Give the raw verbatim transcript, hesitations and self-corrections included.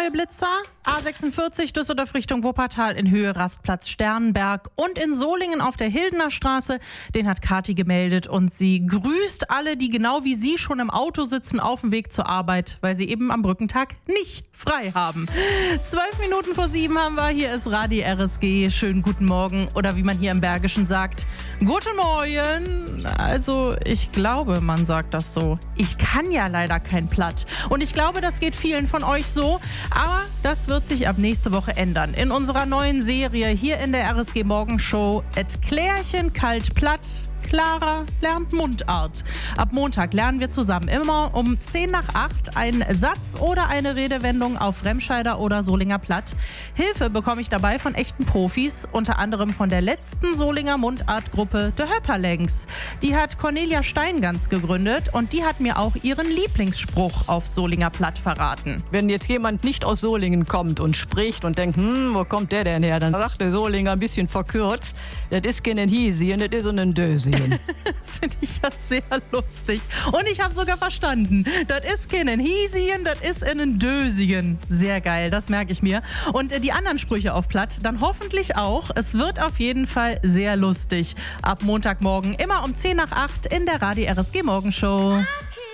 neue Blitzer. A sechsundvierzig Düsseldorf Richtung Wuppertal in Höhe Rastplatz Sternenberg und in Solingen auf der Hildener Straße. Den hat Kathi gemeldet und sie grüßt alle, die genau wie sie schon im Auto sitzen auf dem Weg zur Arbeit, weil sie eben am Brückentag nicht frei haben. Zwölf Minuten vor sieben haben wir. Hier ist Radio R S G. Schönen guten Morgen oder wie man hier im Bergischen sagt, guten Morgen. Also ich glaube, man sagt das so. Ich kann ja leider kein Platt und ich glaube, das geht vielen von euch so, aber das wird sich ab nächste Woche ändern. In unserer neuen Serie hier in der R S G Morgenshow Et Klärchen kalt platt. Clara lernt Mundart. Ab Montag lernen wir zusammen immer um zehn nach acht einen Satz oder eine Redewendung auf Remscheider oder Solinger Platt. Hilfe bekomme ich dabei von echten Profis, unter anderem von der letzten Solinger Mundartgruppe The Höpperlängs. Die hat Cornelia Steingans gegründet und die hat mir auch ihren Lieblingsspruch auf Solinger Platt verraten. Wenn jetzt jemand nicht aus Solingen kommt und spricht und denkt, hm, wo kommt der denn her? Dann sagt der Solinger ein bisschen verkürzt, das ist kein Hiesien, das ist ein Dösien. Das finde ich ja sehr lustig. Und ich habe sogar verstanden. Das ist kein Hiesien, das ist ein Dösien. Sehr geil, das merke ich mir. Und die anderen Sprüche auf Platt dann hoffentlich auch. Es wird auf jeden Fall sehr lustig. Ab Montagmorgen immer um zehn nach acht in der Radio R S G Morgenshow.